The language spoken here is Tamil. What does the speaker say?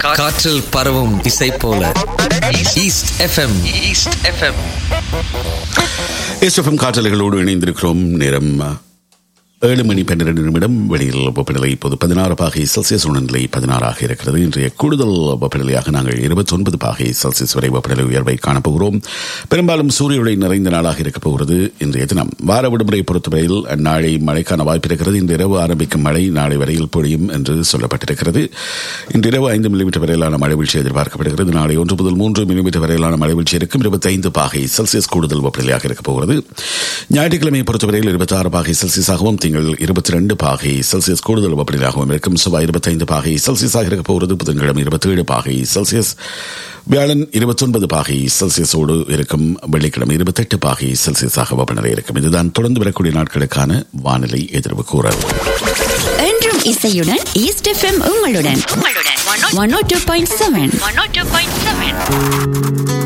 காற்றில் பரவும் இசை போல ஈஸ்ட் எஃப்எம். ஈஸ்ட் எஃப்எம் காற்றலைகளோடு இணைந்திருக்கிறோம். நேரம் 7:12 வெளியில் வெப்பநிலை இப்போது 16 பாகை செல்சியஸ், உணர்நிலை 16 இருக்கிறது. இன்றைய கூடுதல் வெப்பநிலையாக நாங்கள் 29 பாகை செல்சியஸ் வரை வெப்பநிலை உயர்வை காணப்போகிறோம். பெரும்பாலும் சூரிய ஒளி நிறைந்த நாளாக இருக்கப் போகிறது இன்றைய தினம். வார விடுமுறை பொறுத்தவரையில் நாளை மழைக்கான வாய்ப்பு இருக்கிறது. இன்று இரவு ஆரம்பிக்கும் மழை நாளை வரையில் பொழியும் என்று சொல்லப்பட்டிருக்கிறது. இன்று இரவு 5 மில்லிமீட்டர் வரையிலான மழை வீழ்ச்சி எதிர்பார்க்கப்படுகிறது. நாளை 1 முதல் 3 மில்லிமீட்டர் வரையிலான மழை வீழ்ச்சி இருக்கும். 25 பாகை செல்சியஸ் கூடுதல் வெப்பநிலையாக இருக்கப் போகிறது. ஞாயிற்றுக்கிழமை பொறுத்தவரையில் 26 பாகை செல்சியஸாகவும் 22 பாகை செல்சியஸ் கூடுதல் வெப்பநிலையாகவும் இருக்கும். செவ்வாய் 25 பாகை செல்சியஸாக இருக்க போகிறது. புதன்கிழமை 27 பாகை செல்சியஸ், வியாழன் 29 பாகை செல்சியஸோடு இருக்கும். வெள்ளிக்கிழமை 28 பாகை செல்சியஸாக வெப்பநிலை இருக்கும். இதுதான் தொடர்ந்து வரக்கூடிய நாட்களுக்கான வானிலை எதிர்வு கூறல். என்றும் இசையுடன் ஈஸ்ட் எஃப்எம் உங்களுடன் 102.7